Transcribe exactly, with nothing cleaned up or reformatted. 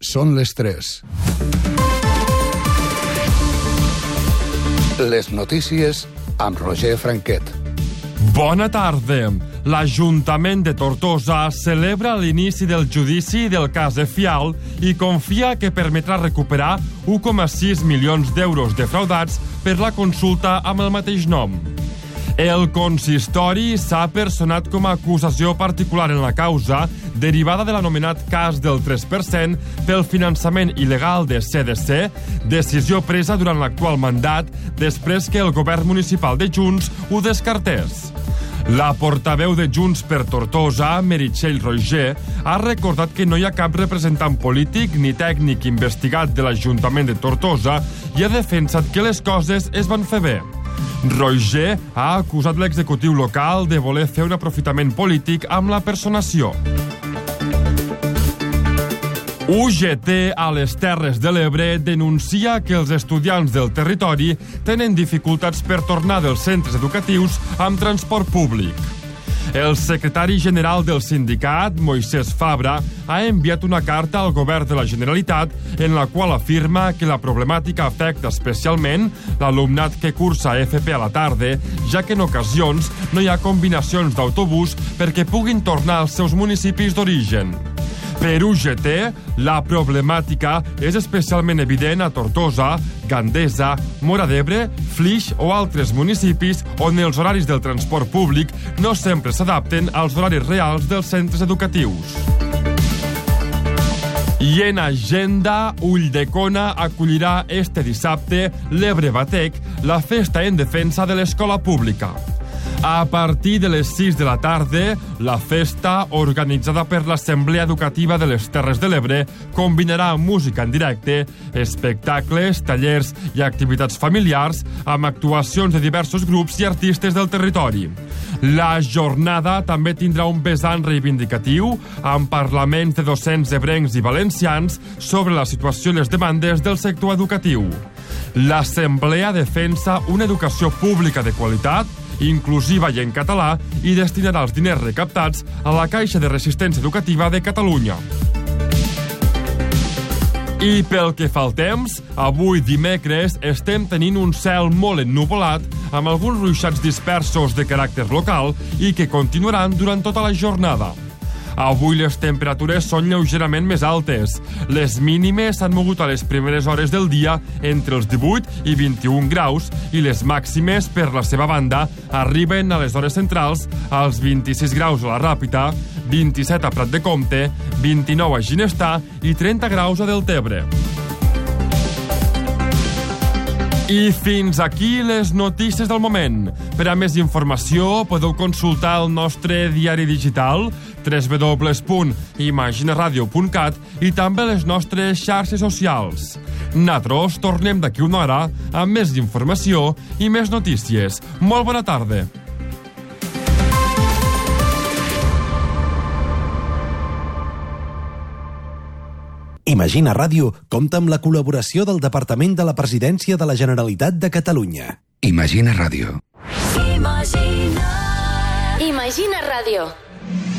Són les tres. Les notícies amb Roger Franquet. Bona tarda. L'Ajuntament de Tortosa celebra l'inici del judici del cas Efial i confia que permetrà recuperar u coma sis milions d'euros defraudats per la consulta amb el mateix nom. El consistori s'ha personat com a acusació particular en la causa derivada de l'anomenat cas del tres per cent pel finançament il·legal de C D C, decisió presa durant l'actual mandat després que el govern municipal de Junts ho descartés. La portaveu de Junts per Tortosa, Meritxell Roigé, ha recordat que no hi ha cap representant polític ni tècnic investigat de l'Ajuntament de Tortosa i ha defensat que les coses es van fer bé. Roigé ha acusat l'executiu local de voler fer un aprofitament polític amb la personació. U G T a les Terres de l'Ebre denuncia que els estudiants del territori tenen dificultats per tornar dels centres educatius amb transport públic. El secretari general del sindicat, Moisès Fabra, ha enviat una carta al govern de la Generalitat en la qual afirma que la problemàtica afecta especialment l'alumnat que cursa F P a la tarda, ja que en ocasions no hi ha combinacions d'autobús perquè puguin tornar als seus municipis d'origen. Per U G T, la problemàtica és especialment evident a Tortosa, Gandesa, Móra d'Ebre, Flix o altres municipis on els horaris del transport públic no sempre s'adapten als horaris reals dels centres educatius. I en agenda, Ulldecona acollirà este dissabte l'Ebre Batec, la festa en defensa de l'escola pública. A partir de les sis de la tarda, la festa, organitzada per l'Assemblea Educativa de les Terres de l'Ebre, combinarà música en directe, espectacles, tallers i activitats familiars amb actuacions de diversos grups i artistes del territori. La jornada també tindrà un vessant reivindicatiu amb parlaments de docents ebrencs i valencians sobre la situació i les demandes del sector educatiu. L'Assemblea defensa una educació pública de qualitat, inclusiva i en català, i destinarà els diners recaptats a la Caixa de Resistència Educativa de Catalunya. I pel que fa al temps, avui dimecres estem tenint un cel molt ennuvolat amb alguns ruixats dispersos de caràcter local i que continuaran durant tota la jornada. Avui les temperatures són lleugerament més altes. Les mínimes s'han mogut a les primeres hores del dia entre els divuit i vint-i-un graus i les màximes, per la seva banda, arriben a les hores centrals als vint-i-sis graus a la Ràpita, vint-i-set a Prat de Comte, vint-i-nou a Ginestar i trenta graus a Deltebre. I fins aquí les notícies del moment. Per a més informació podeu consultar el nostre diari digital w w w punt imaginaradio punt cat i també les nostres xarxes socials. Nosaltres tornem d'aquí una hora amb més informació i més notícies. Molt bona tarda. Imagina Ràdio compta amb la col·laboració del Departament de la Presidència de la Generalitat de Catalunya. Imagina Ràdio. Imagina. Imagina Ràdio.